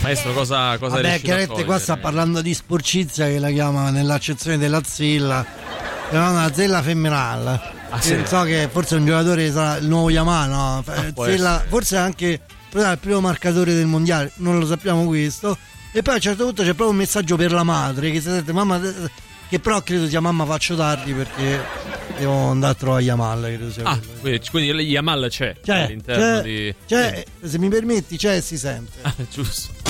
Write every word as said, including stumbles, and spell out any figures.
Maestro, cosa, cosa Vabbè, chiaramente qua sta parlando di sporcizia, che la chiama nell'accezione della zilla, però una zilla femminile. Ah, sì. So che forse un giocatore sarà il nuovo Yamal, no? Ah, zilla, forse anche il primo marcatore del mondiale, non lo sappiamo questo. E poi a un certo punto c'è proprio un messaggio per la madre che si sente, mamma, che però credo sia mamma faccio tardi perché devo andare a trovare Yamal, credo sia ah, quello. quindi, quindi Yamal c'è, c'è all'interno c'è, di c'è, se mi permetti c'è e si sente. Ah, giusto.